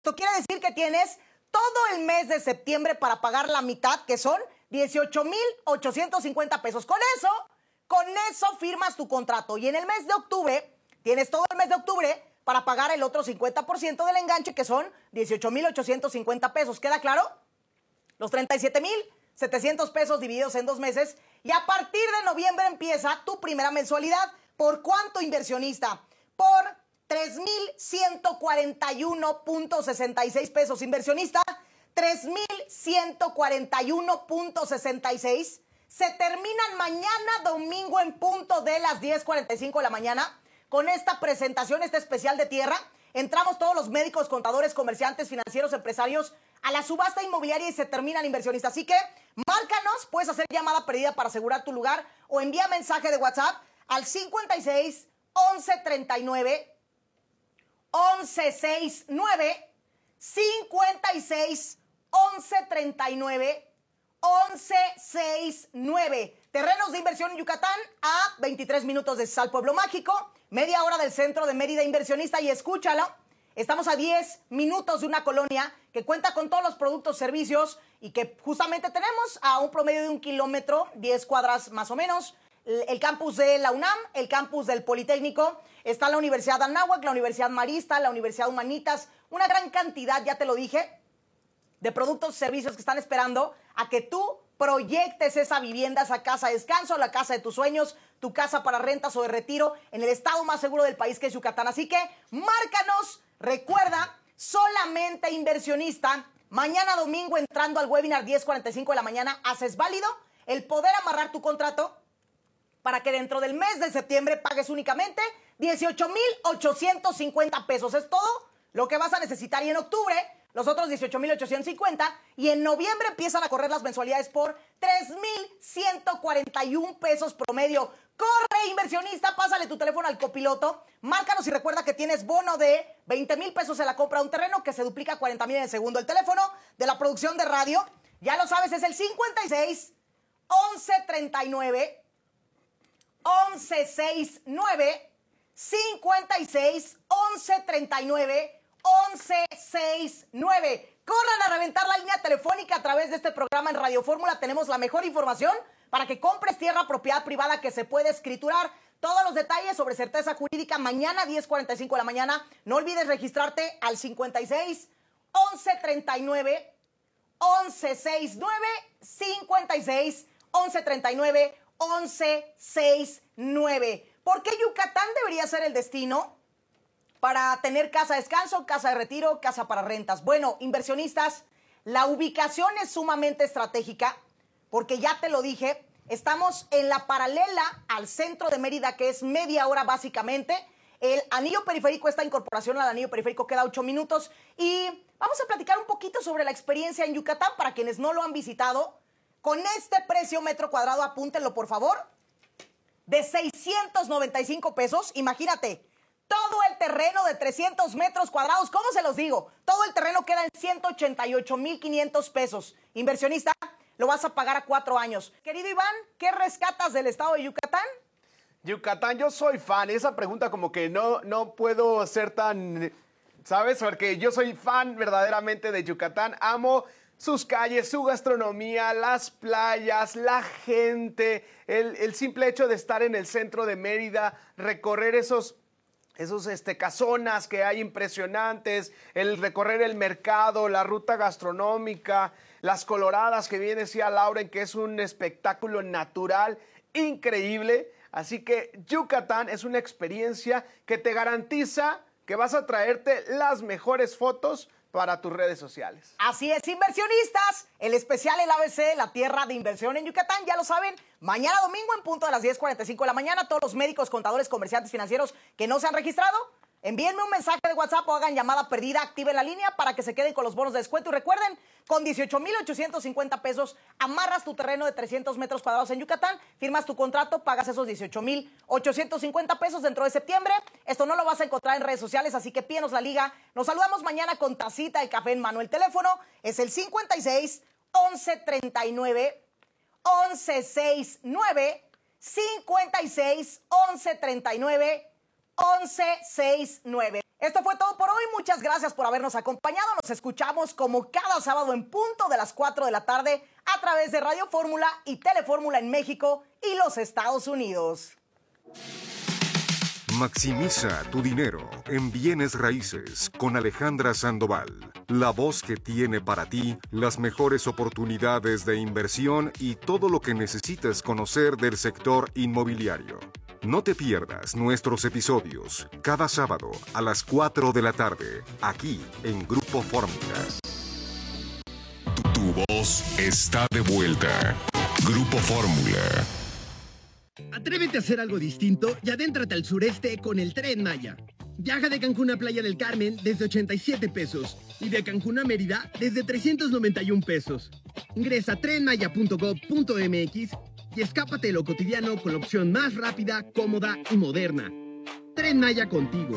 Esto quiere decir que tienes todo el mes de septiembre para pagar la mitad, que son 18,850 pesos. Con eso firmas tu contrato. Y en el mes de octubre, tienes todo el mes de octubre para pagar el otro 50% del enganche, que son 18,850 pesos. ¿Queda claro? Los 37,700 pesos divididos en 2 meses. Y a partir de noviembre empieza tu primera mensualidad. ¿Por cuánto, inversionista? Por 3,141.66 pesos. Inversionista, 3,141.66. Se terminan mañana domingo en punto de las 10:45 de la mañana con esta presentación, este especial de tierra. Entramos todos los médicos, contadores, comerciantes, financieros, empresarios a la subasta inmobiliaria y se terminan, inversionista. Así que márcanos, puedes hacer llamada perdida para asegurar tu lugar o envía mensaje de WhatsApp al 56 11 39 11 69 56 11 39 11 69. Terrenos de inversión en Yucatán a 23 minutos de Sal Pueblo Mágico, media hora del centro de Mérida, inversionista, y escúchalo. Estamos a 10 minutos de una colonia que cuenta con todos los productos, servicios y que justamente tenemos a un promedio de 1 kilómetro, 10 cuadras más o menos. El campus de la UNAM, el campus del Politécnico, está la Universidad de Anáhuac, la Universidad Marista, la Universidad Humanitas, una gran cantidad, ya te lo dije, de productos y servicios que están esperando a que tú proyectes esa vivienda, esa casa de descanso, la casa de tus sueños, tu casa para rentas o de retiro en el estado más seguro del país, que es Yucatán. Así que márcanos, recuerda, solamente, inversionista, mañana domingo entrando al webinar 10:45 de la mañana, haces válido el poder amarrar tu contrato para que dentro del mes de septiembre pagues únicamente 18,850 pesos. Es todo lo que vas a necesitar. Y en octubre, los otros 18,850. Y en noviembre empiezan a correr las mensualidades por 3,141 pesos promedio. Corre, inversionista, pásale tu teléfono al copiloto. Márcanos y recuerda que tienes bono de 20,000 pesos en la compra de un terreno, que se duplica a 40,000 en el segundo. El teléfono de la producción de radio, ya lo sabes, es el 56 11 39 11 69 56 11 39 11 69. Corran a reventar la línea telefónica a través de este programa en Radio Fórmula. Tenemos la mejor información para que compres tierra, propiedad privada que se puede escriturar. Todos los detalles sobre certeza jurídica mañana 10:45 de la mañana. No olvides registrarte al 56 11 39 11 69 56 11 39 11 69. ¿Por qué Yucatán debería ser el destino para tener casa de descanso, casa de retiro, casa para rentas? Bueno, inversionistas, la ubicación es sumamente estratégica porque ya te lo dije, estamos en la paralela al centro de Mérida, que es media hora básicamente. El anillo periférico, esta incorporación al anillo periférico queda 8 minutos y vamos a platicar un poquito sobre la experiencia en Yucatán para quienes no lo han visitado. Con este precio metro cuadrado, apúntenlo por favor, de 695 pesos, imagínate, todo el terreno de 300 metros cuadrados, ¿cómo se los digo? Todo el terreno queda en 188,500 pesos. Inversionista, lo vas a pagar a 4 años. Querido Iván, ¿qué rescatas del estado de Yucatán? Yucatán, yo soy fan. Esa pregunta como que no puedo ser tan, ¿sabes? Porque yo soy fan verdaderamente de Yucatán. Amo sus calles, su gastronomía, las playas, la gente, el simple hecho de estar en el centro de Mérida, recorrer esos casonas que hay impresionantes, el recorrer el mercado, la ruta gastronómica, las coloradas que viene decía Lauren, que es un espectáculo natural increíble. Así que Yucatán es una experiencia que te garantiza que vas a traerte las mejores fotos para tus redes sociales. Así es, inversionistas, el especial, el ABC, la tierra de inversión en Yucatán, ya lo saben, mañana domingo en punto de las 10:45 de la mañana, todos los médicos, contadores, comerciantes, financieros que no se han registrado, envíenme un mensaje de WhatsApp o hagan llamada perdida, activen la línea para que se queden con los bonos de descuento. Y recuerden, con 18,850 pesos amarras tu terreno de 300 metros cuadrados en Yucatán, firmas tu contrato, pagas esos 18,850 pesos dentro de septiembre. Esto no lo vas a encontrar en redes sociales, así que pídenos la liga. Nos saludamos mañana con tacita de café en mano. El teléfono es el 56 11 39 11 69 56 11 39 1169. Esto fue todo por hoy. Muchas gracias por habernos acompañado. Nos escuchamos como cada sábado en punto de las 4 de la tarde a través de Radio Fórmula y Telefórmula en México y los Estados Unidos. Maximiza tu dinero en bienes raíces con Alejandra Sandoval, la voz que tiene para ti las mejores oportunidades de inversión y todo lo que necesitas conocer del sector inmobiliario. No te pierdas nuestros episodios cada sábado a las 4 de la tarde, aquí en Grupo Fórmula. Tu voz está de vuelta. Grupo Fórmula. Atrévete a hacer algo distinto y adéntrate al sureste con el Tren Maya. Viaja de Cancún a Playa del Carmen desde 87 pesos y de Cancún a Mérida desde 391 pesos. Ingresa a trenmaya.gov.mx y escápate de lo cotidiano con la opción más rápida, cómoda y moderna. Tren Maya contigo.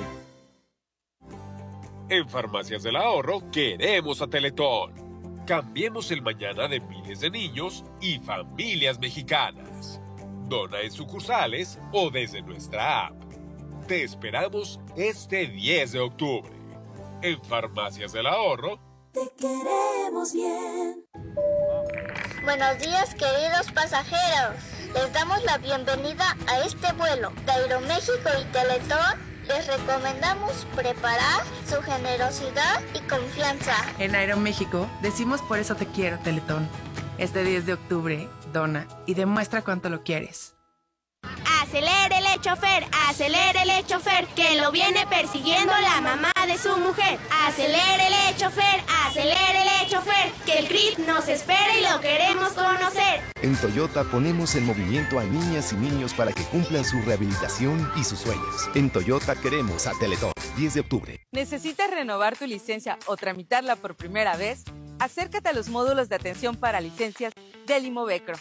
En Farmacias del Ahorro queremos a Teletón. Cambiemos el mañana de miles de niños y familias mexicanas. Dona en sucursales o desde nuestra app. Te esperamos este 10 de octubre. En Farmacias del Ahorro. Te queremos bien. Buenos días, queridos pasajeros. Les damos la bienvenida a este vuelo de Aeroméxico y Teletón. Les recomendamos preparar su generosidad y confianza. En Aeroméxico decimos por eso te quiero, Teletón. Este 10 de octubre, dona y demuestra cuánto lo quieres. Acelérele, chofer, que lo viene persiguiendo la mamá de su mujer. Acelérele, chofer, que el CRIT nos espera y lo queremos conocer. En Toyota ponemos en movimiento a niñas y niños para que cumplan su rehabilitación y sus sueños. En Toyota queremos a Teletón. 10 de octubre. ¿Necesitas renovar tu licencia o tramitarla por primera vez? Acércate a los módulos de atención para licencias del Imovecro.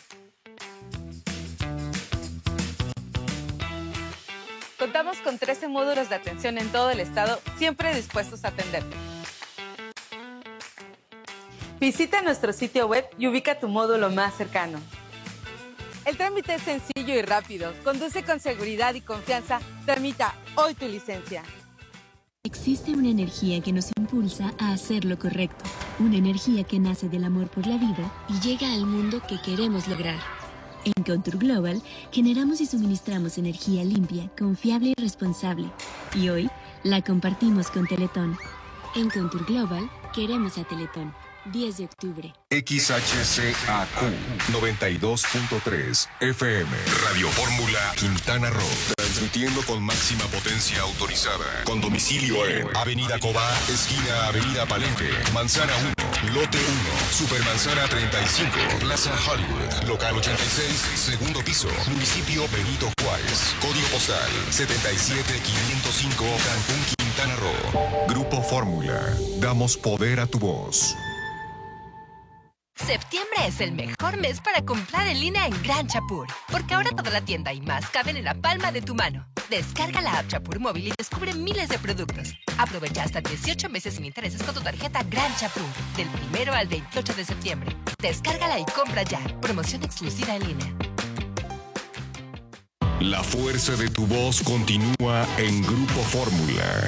Contamos con 13 módulos de atención en todo el estado, siempre dispuestos a atenderte. Visita nuestro sitio web y ubica tu módulo más cercano. El trámite es sencillo y rápido. Conduce con seguridad y confianza. Tramita hoy tu licencia. Existe una energía que nos impulsa a hacer lo correcto. Una energía que nace del amor por la vida y llega al mundo que queremos lograr. En Contour Global generamos y suministramos energía limpia, confiable y responsable. Y hoy la compartimos con Teletón. En Contour Global queremos a Teletón. 10 de octubre. XHCAQ 92.3 FM Radio Fórmula Quintana Roo. Transmitiendo con máxima potencia autorizada. Con domicilio en Avenida Cobá, esquina Avenida Palenque, Manzana 1, Lote 1, Supermanzana 35, Plaza Hollywood, Local 86, segundo piso, Municipio Benito Juárez. Código postal 77505, Cancún, Quintana Roo. Grupo Fórmula. Damos poder a tu voz. Septiembre es el mejor mes para comprar en línea en Gran Chapur, porque ahora toda la tienda y más caben en la palma de tu mano. Descarga la app Chapur Móvil y descubre miles de productos. Aprovecha hasta 18 meses sin intereses con tu tarjeta Gran Chapur, del 1 al 28 de septiembre. Descárgala y compra ya. Promoción exclusiva en línea. La fuerza de tu voz continúa en Grupo Fórmula.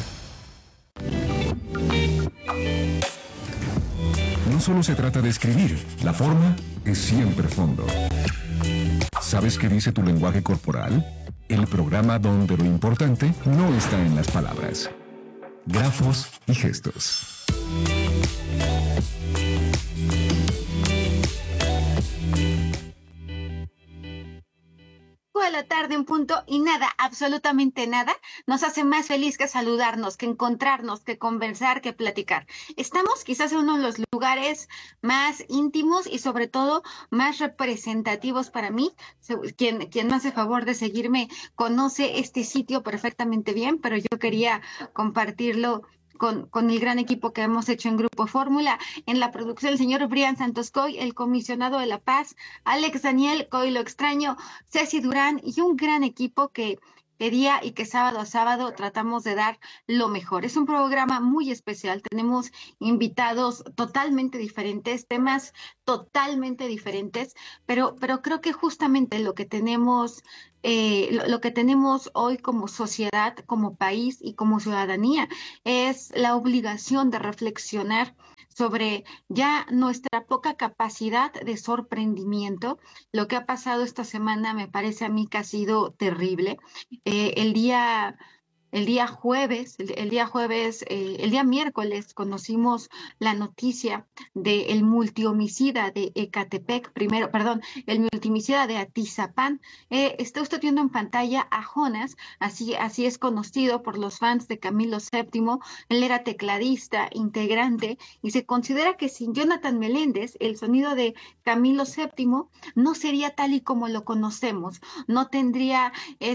No solo se trata de escribir, la forma es siempre fondo. ¿Sabes qué dice tu lenguaje corporal? El programa donde lo importante no está en las palabras. Grafos y gestos. De la tarde en punto y nada, absolutamente nada, nos hace más feliz que saludarnos, que encontrarnos, que conversar, que platicar. Estamos quizás en uno de los lugares más íntimos y sobre todo más representativos para mí. Quien me hace favor de seguirme conoce este sitio perfectamente bien, pero yo quería compartirlo con el gran equipo que hemos hecho en Grupo Fórmula. En la producción, el señor Brian Santos Coy, el comisionado de La Paz, Alex Daniel, Coy lo extraño, Ceci Durán y un gran equipo que que día y que sábado a sábado tratamos de dar lo mejor. Es un programa muy especial, tenemos invitados totalmente diferentes, temas totalmente diferentes, pero creo que justamente lo que tenemos lo que tenemos hoy como sociedad, como país y como ciudadanía es la obligación de reflexionar sobre ya nuestra poca capacidad de sorprendimiento. Lo que ha pasado esta semana me parece a mí que ha sido terrible. Eh, el día el día jueves, el día miércoles conocimos la noticia del multihomicida de Ecatepec, el multihomicida de Atizapán. Está usted viendo en pantalla a Jonas, así es conocido por los fans de Camilo VII. Él era tecladista, integrante, y se considera que sin Jonathan Meléndez, el sonido de Camilo VII no sería tal y como lo conocemos, no tendría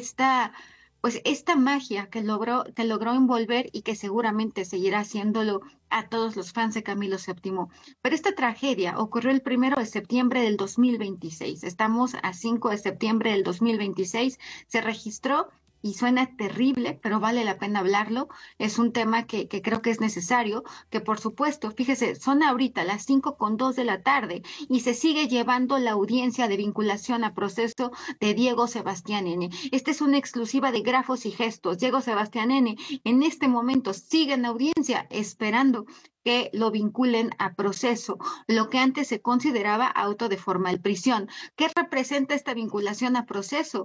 esta magia que logró envolver y que seguramente seguirá haciéndolo a todos los fans de Camilo VII. Pero esta tragedia ocurrió el 1 de septiembre del 2026. Estamos a 5 de septiembre del 2026. Se registró y suena terrible, pero vale la pena hablarlo. Es un tema que creo que es necesario, que por supuesto, fíjese, son ahorita las 5:02 de la tarde y se sigue llevando la audiencia de vinculación a proceso de Diego Sebastián N. Esta es una exclusiva de Grafos y Gestos. Diego Sebastián N. en este momento sigue en audiencia esperando que lo vinculen a proceso, lo que antes se consideraba auto de formal prisión. ¿Qué representa esta vinculación a proceso?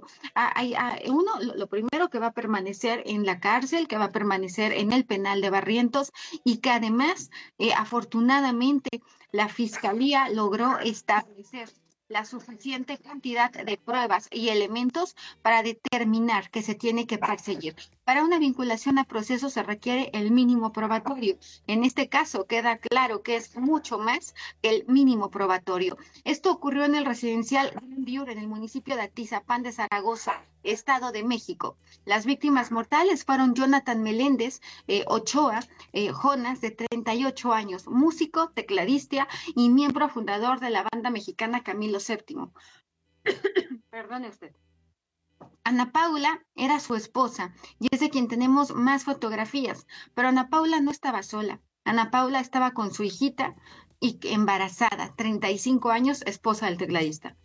Lo primero, que va a permanecer en la cárcel, que va a permanecer en el penal de Barrientos, y que además, afortunadamente, la Fiscalía logró establecer la suficiente cantidad de pruebas y elementos para determinar que se tiene que perseguir. Para una vinculación a proceso se requiere el mínimo probatorio. En este caso queda claro que es mucho más que el mínimo probatorio. Esto ocurrió en el residencial Grandview en el municipio de Atizapán de Zaragoza, Estado de México. Las víctimas mortales fueron Jonathan Meléndez Ochoa, Jonas, de 38 años, músico, tecladista y miembro fundador de la banda mexicana Camilo VII. Perdone usted. Ana Paula era su esposa y es de quien tenemos más fotografías, pero Ana Paula no estaba sola. Ana Paula estaba con su hijita y embarazada, 35 años, esposa del tecladista.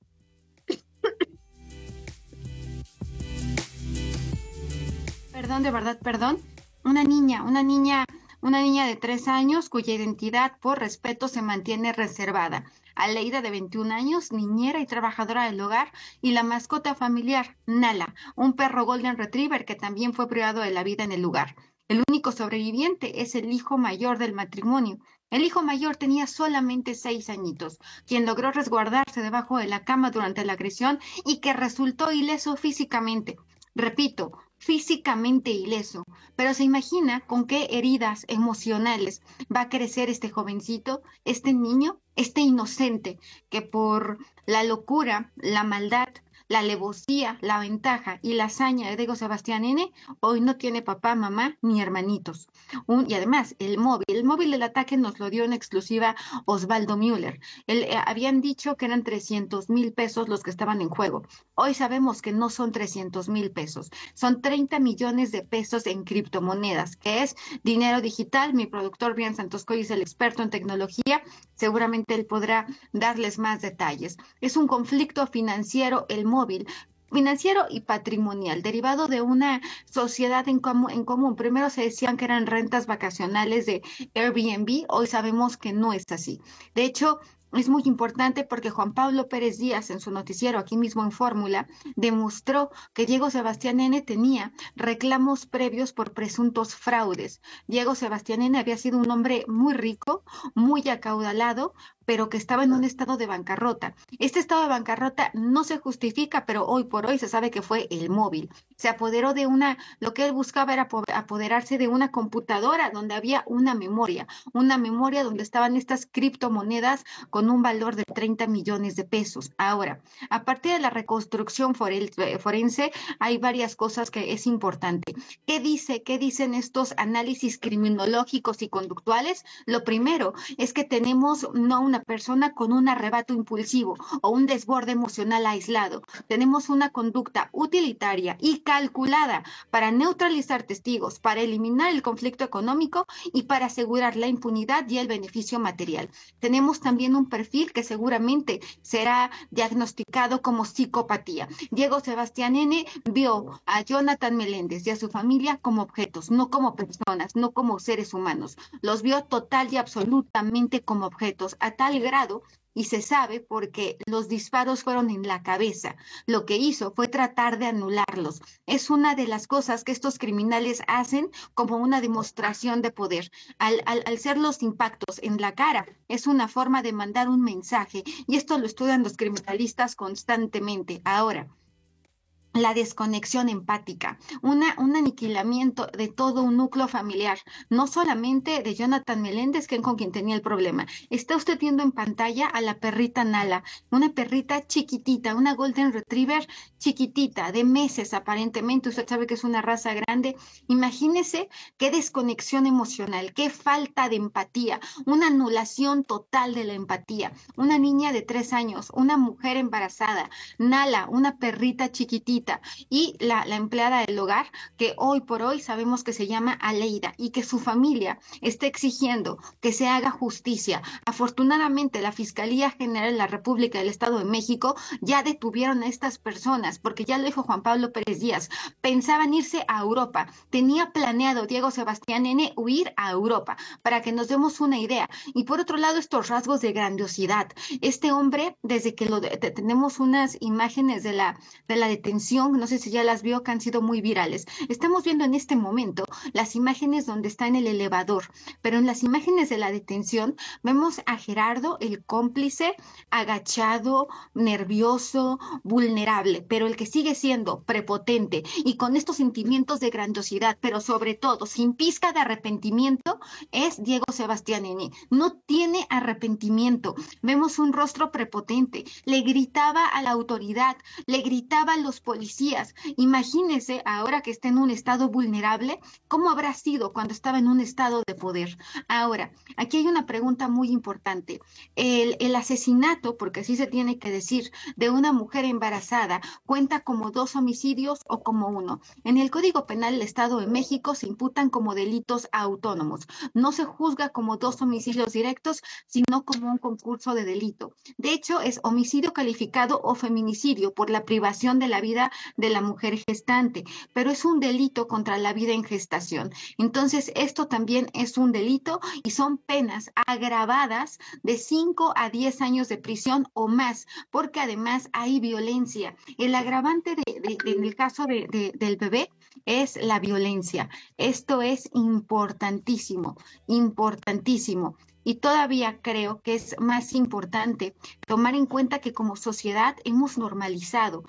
Perdón, de verdad, perdón. Una niña de 3 años cuya identidad por respeto se mantiene reservada. Aleida, de 21 años, niñera y trabajadora del hogar, y la mascota familiar, Nala, un perro Golden Retriever que también fue privado de la vida en el lugar. El único sobreviviente es el hijo mayor del matrimonio. El hijo mayor tenía solamente 6 añitos, quien logró resguardarse debajo de la cama durante la agresión y que resultó ileso físicamente. Repito, físicamente ileso, pero se imagina con qué heridas emocionales va a crecer este jovencito, este niño, este inocente, que por la locura, la maldad, la alevosía, la ventaja y la hazaña de Diego Sebastián N. hoy no tiene papá, mamá ni hermanitos. Y además, el móvil del ataque nos lo dio en exclusiva Osvaldo Müller. Habían dicho que eran 300,000 pesos los que estaban en juego. Hoy sabemos que no son 300,000 pesos, son 30 millones de pesos en criptomonedas, que es dinero digital. Mi productor Brian Santoscoy es el experto en tecnología, seguramente él podrá darles más detalles. Es un conflicto financiero, el móvil, financiero y patrimonial, derivado de una sociedad en común. Primero se decían que eran rentas vacacionales de Airbnb, hoy sabemos que no es así. De hecho, es muy importante porque Juan Pablo Pérez Díaz, en su noticiero aquí mismo en Fórmula, demostró que Diego Sebastián N. tenía reclamos previos por presuntos fraudes. Diego Sebastián N. había sido un hombre muy rico, muy acaudalado, pero que estaba en un estado de bancarrota. Este estado de bancarrota no se justifica, pero hoy por hoy se sabe que fue el móvil. Se apoderó de lo que él buscaba era apoderarse de una computadora donde había una memoria donde estaban estas criptomonedas con un valor de 30 millones de pesos. Ahora, a partir de la reconstrucción forense, hay varias cosas que es importante. ¿Qué dicen estos análisis criminológicos y conductuales? Lo primero es que tenemos no una una persona con un arrebato impulsivo o un desborde emocional aislado. Tenemos una conducta utilitaria y calculada para neutralizar testigos, para eliminar el conflicto económico y para asegurar la impunidad y el beneficio material. Tenemos también un perfil que seguramente será diagnosticado como psicopatía. Diego Sebastián N. vio a Jonathan Meléndez y a su familia como objetos, no como personas, no como seres humanos. Los vio total y absolutamente como objetos, a tal grado, y se sabe porque los disparos fueron en la cabeza. Lo que hizo fue tratar de anularlos. Es una de las cosas que estos criminales hacen como una demostración de poder. Al ser los impactos en la cara, es una forma de mandar un mensaje, y esto lo estudian los criminalistas constantemente. Ahora, la desconexión empática, un aniquilamiento de todo un núcleo familiar, no solamente de Jonathan Meléndez, que es con quien tenía el problema. Está usted viendo en pantalla a la perrita Nala, una perrita chiquitita, una Golden Retriever chiquitita, de meses aparentemente. Usted sabe que es una raza grande. Imagínese qué desconexión emocional, qué falta de empatía, una anulación total de la empatía. Una niña de 3 años, una mujer embarazada, Nala, una perrita chiquitita, y la empleada del hogar, que hoy por hoy sabemos que se llama Aleida, y que su familia está exigiendo que se haga justicia. Afortunadamente, la Fiscalía General de la República del Estado de México ya detuvieron a estas personas, porque ya lo dijo Juan Pablo Pérez Díaz, pensaban irse a Europa. Tenía planeado Diego Sebastián N. huir a Europa, para que nos demos una idea. Y por otro lado, estos rasgos de grandiosidad. Este hombre, desde que tenemos unas imágenes de la detención, no sé si ya las vio, que han sido muy virales. Estamos viendo en este momento las imágenes donde está en el elevador, pero en las imágenes de la detención vemos a Gerardo, el cómplice, agachado, nervioso, vulnerable, pero el que sigue siendo prepotente y con estos sentimientos de grandiosidad, pero sobre todo sin pizca de arrepentimiento, es Diego Sebastián N. No tiene arrepentimiento. Vemos un rostro prepotente, le gritaba a la autoridad, le gritaba a los policías. Imagínese, ahora que está en un estado vulnerable, cómo habrá sido cuando estaba en un estado de poder. Ahora, aquí hay una pregunta muy importante. El asesinato, porque así se tiene que decir, de una mujer embarazada, ¿cuenta como 2 homicidios o como 1? En el Código Penal del Estado de México se imputan como delitos autónomos. No se juzga como 2 homicidios directos, sino como un concurso de delito. De hecho, es homicidio calificado o feminicidio por la privación de la vida de la mujer gestante, pero es un delito contra la vida en gestación. Entonces, esto también es un delito y son penas agravadas de 5 a 10 años de prisión o más, porque además hay violencia. El agravante en el caso del bebé es la violencia. Esto es importantísimo, importantísimo. Y todavía creo que es más importante tomar en cuenta que como sociedad hemos normalizado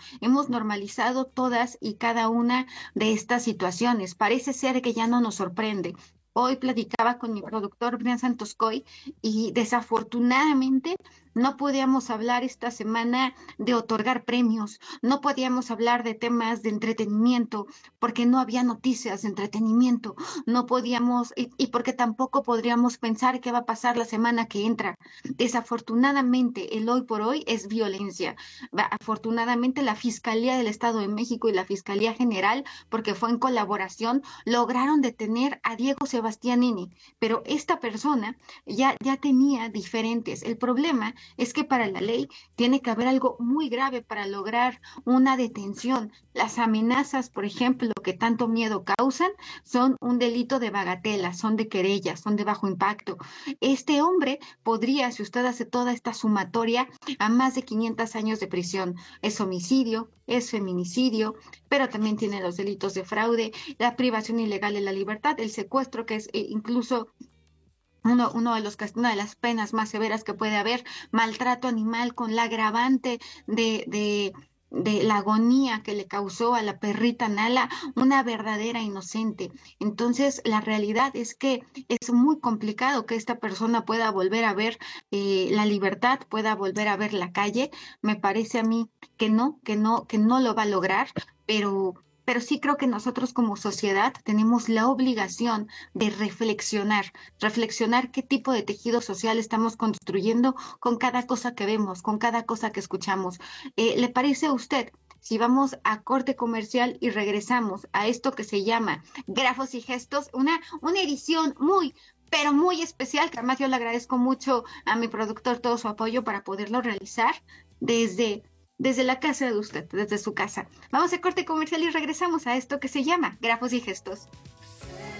todas y cada una de estas situaciones. Parece ser que ya no nos sorprende. Hoy platicaba con mi productor Brian Santos Coy y desafortunadamente no podíamos hablar esta semana de otorgar premios, no podíamos hablar de temas de entretenimiento porque no había noticias de entretenimiento, no podíamos y porque tampoco podríamos pensar qué va a pasar la semana que entra. Desafortunadamente, el hoy por hoy es violencia. Afortunadamente, la Fiscalía del Estado de México y la Fiscalía General, porque fue en colaboración, lograron detener a Diego Sebastián N. Pero esta persona ya tenía diferentes. El problema es que para la ley tiene que haber algo muy grave para lograr una detención. Las amenazas, por ejemplo, que tanto miedo causan, son un delito de bagatela, son de querella, son de bajo impacto. Este hombre podría, si usted hace toda esta sumatoria, a más de 500 años de prisión. Es homicidio, es feminicidio, pero también tiene los delitos de fraude, la privación ilegal de la libertad, el secuestro, que es incluso una de las penas más severas que puede haber, maltrato animal con la agravante de la agonía que le causó a la perrita Nala, una verdadera inocente. Entonces, la realidad es que es muy complicado que esta persona pueda volver a ver la libertad, pueda volver a ver la calle. Me parece a mí que no lo va a lograr, pero pero sí creo que nosotros como sociedad tenemos la obligación de reflexionar qué tipo de tejido social estamos construyendo con cada cosa que vemos, con cada cosa que escuchamos. ¿Le parece a usted? Si vamos a corte comercial y regresamos a esto que se llama Grafos y Gestos, una edición pero muy especial, que además yo le agradezco mucho a mi productor todo su apoyo para poderlo realizar desde la casa de usted, desde su casa. Vamos a corte comercial y regresamos a esto que se llama Grafos y Gestos.